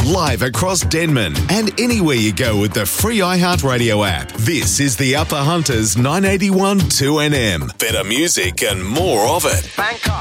live across Denman and anywhere you go with the free iHeartRadio app. This is the Upper Hunters 981 2NM. Better music and more of it. Bangkok.